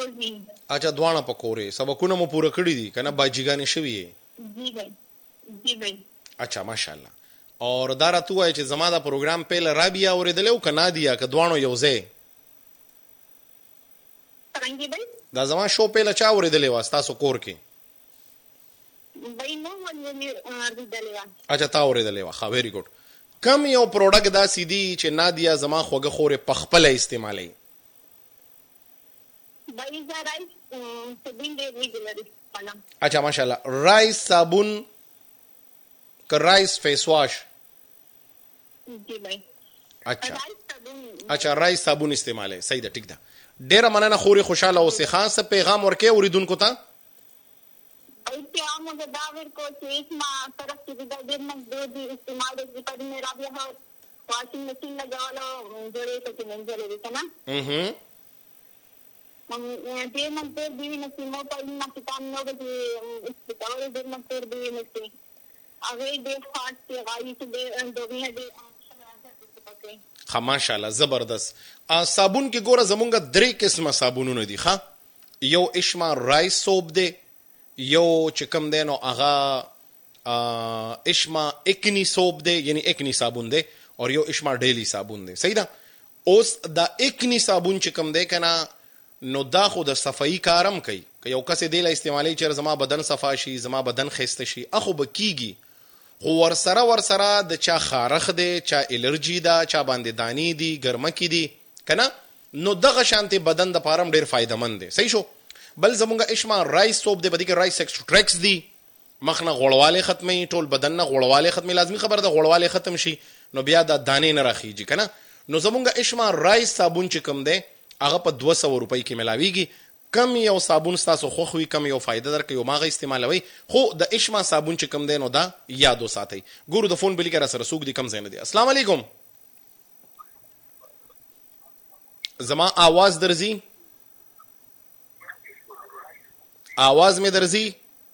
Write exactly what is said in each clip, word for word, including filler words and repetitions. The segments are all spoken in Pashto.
کور دي. اچھا دواړه په کورې. سبقونه مو پوره کړي دي کنه باجیګانې شوي یې؟ جی بھائی جی بھائی. اچھا ماشاءالله. اور دا راته ووایه چې زما دا پروګرام پیله رابیا اورېدلی او که نادیا که دواړو یو ځای؟ څرنګه بھائی؟ دا زما شو پیله چا اورېدلی وه ستاسو کور کې؟ بھائی نو ولې اورېدلی وه. اچھا تا اورېدلی وه. ښه ویری ګډ. کم یو پروډکټ داسې دي چې نادیا زما خوږه خورې په خپله استعمالوي؟ بھائی زه رایس صابون ډېر ریګولر استعمالوم. اچھا ماشاءالله. رایس صابون که رایس فیس واش؟ جی بھائی. اچھا رایس صابون. اچھا رایس صابون استعمالوي. صحیح ده ټیک ده. ډېره مننه خورې خوشحاله اوسې. ښه څه پیغام ورکوې اورېدونکو ته؟ پیغام مجھے داور کو چیز ماں طرف کی دیدہ دیر مزدور دی استعمال دیکھ پر میرا بھی ہو واشنگ مشین لگا لو جوڑے تو تمہیں جلے دیتا نا دیر مزدور دیوی نسیموں پر انہا کتاب نو بجے استعمال دیر مزدور دیوی نسی اگر دیر خواست کی غائی سے دیر دومی ہے دیر ښه ماشاءالله زبردست. صابون کې ګوره زمونږ درې قسمه صابونونه دي. ښه یو اشما رایس سوپ دی، یو چې کوم دی نو هغه اشما اکنی سوپ دی یعنی اکنی صابون دی، اور یو اشما ډیلی صابون دی. صحیح ده. اوس دا اکنی صابون چې کوم دی کنه نو دا خو د صفایي کارم کوي. که یو کس دی له استعمالوي چې زما بدن صفا شي زما بدن ښایسته شي اخو به کیږي، خو ورسره ورسره د چا خارخ دی، چا الرجی ده، چا باندې دانی دي، ګرمکې دي کنه، نو دغه شانتې بدن د پاره ډیر فایدهمند دی. صحیح شو. بل زمونږ اشما رایس سوپ دی، په دې کې رایس ایکسټریکټس دي، مخ نه غوړوالی ختمي، ټول بدن نه غوړوالی ختمي. لازمي خبره ده غوړوالی ختم شي نو بیا د دانې نه راخیږي کنه. نو زمونږ اشما رایس صابون چې کوم دی هغه په دوه سوه روپۍ کې ملاویږي. کم یو صابون ستاسو خوښ وي، کم یو فایده درکوي او ماغه استعمالوي، خو د اشما صابون چې کوم دی نو دا یاد وساتئ. ګورو د فون بلی کې را سره څوک دي کم ځای نه دی. السلام علیکم. زما آواز درځي؟ آواز می درځي؟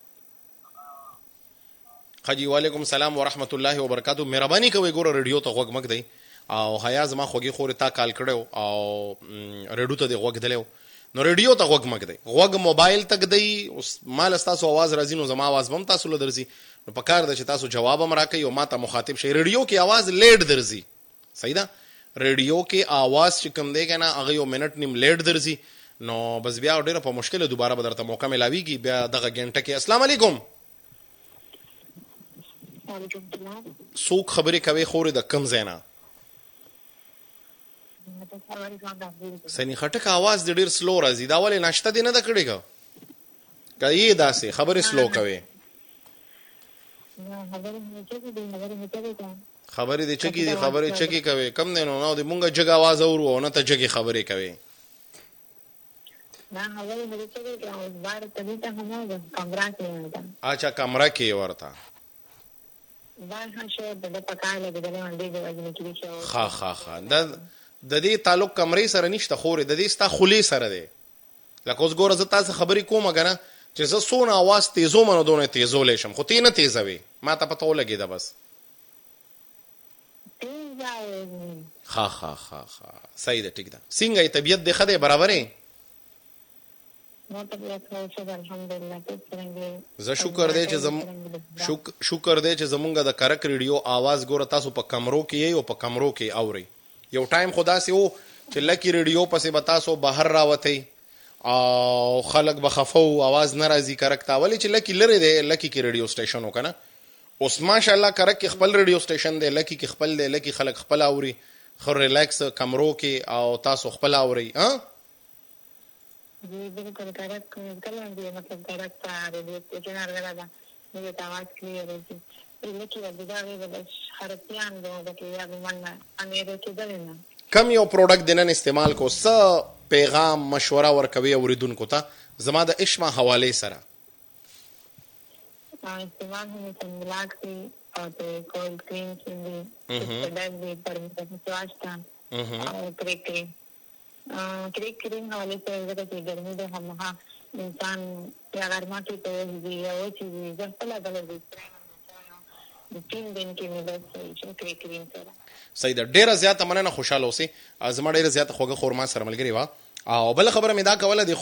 خجی وعلیکم السلام ورحمت الله وبرکاتہ. مهرباني کوئ ګوره ریډیو ته غوږ مګ دی او حیا زما خوږی خورې تا کال کړو او ریډیو ته دی غوږ دلیو نو ریډیو ته غوږ مګ دی، غوږ موبایل تک دی. اوس مال تاسو आवाज راځي نو زما आवाज هم تاسو له درځي، نو پکار ده چې تاسو جواب هم راکړئ او ما ته مخاطب شئ. ریډیو کې आवाज لیټ درځي. صحیح ده. ریډیو کې आवाज چې کوم دی کنه هغه یو منټ نیم لیټ درځي، نو بس بیا ډیره په مشکل دوباره به درته موقع ملاویږي بیا دغه غنټه کې. السلام علیکم. وعلیکم السلام. څوک خبرې کوي خورې د کم ځای نه؟ سنی خټک आवाज د ډیر سلو راځي. دا ولې ناشته دی نه ده کړې که که یې داسې خبرې سلو کوي؟ خبرې دې چکې دي، خبرې چکې کوي. کم دی نو نو د مونږ جګ आवाज اورو او نه ته جګې خبرې کوي. اچھا کمره کې ورته ښه ښه ښه. د دې تعلق کمرې سره نشته خورې، د دې ستا خولې سره دی. لکه اوس ګوره زه تاسو خبرې کوم کنه چې زه څونه اواز تیزوم نو دونه تیزولی شم، خو تی نه تیزوي، ما ته پته ولګېده بس. ښه ښه ښه ښه صحیح ده ټیک ده. څنګه یې طبیعت دې ښه دی برابر یې؟ زه شکر دی چې زم شکر دی چې زمونږ د کرک ریډیو आवाज ګوره تاسو په کمرو کې یې او په کمرو کې اورئ. یو ټایم خو داسې و چې لکې ریډیو پسې به تاسو بهر راوتئ او خلک به خفه و आवाज نه راځي کرک ته، ولې چې لکې لرې دی لکې کې ریډیو سټیشن و که نه. اوس ماشاءالله کرک کې خپل ریډیو سټیشن دی، لکې کې خپل دی، لکې خلک خپل اوري ښه ریلیکس کمرو کې او تاسو خپل اورئ. جی بالکل کریکٹ کلندی مطلب کریکٹ ریڈیو اسٹیشن ارغلا دا مجھے آواز کلیئر ہوتی لیکن دا غیر حرفیان دو کہ یا من امیر کے دلنا کم یو پروډکټ دنن استعمال کو س پیغام مشوره ورکوي اوریدونکو ته زما د اشما حواله سره استعمال ہونے سے ملاک سے اور کولڈ کریم سے بھی پروڈکٹ بھی پر سواشتا اور کریک کریم کریک کریم حوالے سے اگر کہ گرمی دے ہم وہاں انسان یا گرما کی تو یا وہ چیز جب پلا غلط تین دن کې مې بس کریک کریم سره صحیح ده. ډیره زیاته مننه، خوشاله اوسئ. زما ډیره زیاته خوږه خور ما سره ملګرې وه او بله خبره مې دا کوله د